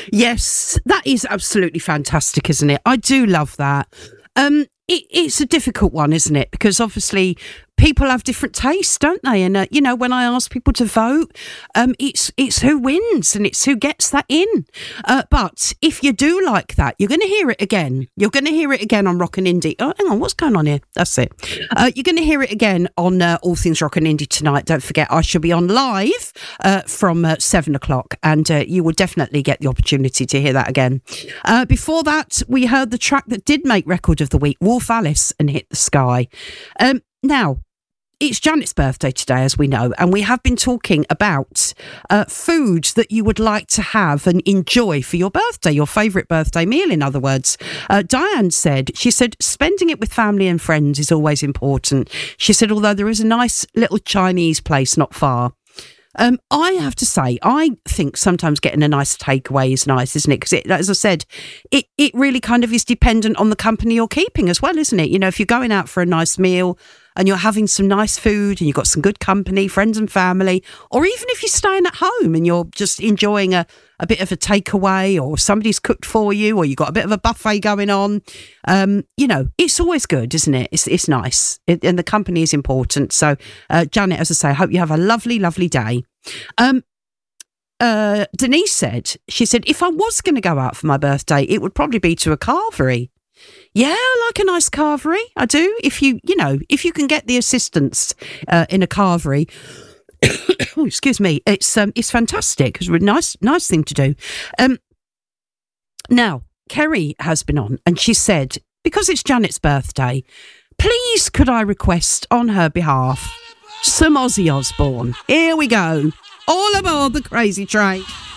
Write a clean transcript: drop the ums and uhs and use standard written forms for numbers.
Yes, that is absolutely fantastic, isn't it? I do love that. It's a difficult one, isn't it? Because obviously people have different tastes, don't they? And, when I ask people to vote, it's who wins and it's who gets that in. But if you do like that, you're going to hear it again. You're going to hear it again on Rock and Indie. Oh, hang on, what's going on here? That's it. You're going to hear it again on All Things Rock and Indie tonight. Don't forget, I shall be on live from 7 o'clock, and you will definitely get the opportunity to hear that again. Before that, we heard the track that did make Record of the Week, Wolf Alice and Hit the Sky. Now, it's Janet's birthday today, as we know, and we have been talking about foods that you would like to have and enjoy for your birthday, your favourite birthday meal, in other words. Diane said, spending it with family and friends is always important. She said, although there is a nice little Chinese place not far. I have to say, I think sometimes getting a nice takeaway is nice, isn't it? Because, as I said, it really kind of is dependent on the company you're keeping as well, isn't it? You know, if you're going out for a nice meal and you're having some nice food and you've got some good company, friends and family, or even if you're staying at home and you're just enjoying a bit of a takeaway, or somebody's cooked for you, or you've got a bit of a buffet going on, it's always good, isn't it? It's nice. And the company is important. So, Janet, as I say, I hope you have a lovely, lovely day. Denise said, if I was going to go out for my birthday, it would probably be to a carvery. Yeah, I like a nice carvery. I do. If you can get the assistance in a carvery, oh, excuse me, it's fantastic. It's a really nice thing to do. Now, Kerry has been on, and she said, because it's Janet's birthday, please could I request on her behalf some Ozzy Osbourne. Here we go. All aboard the crazy train.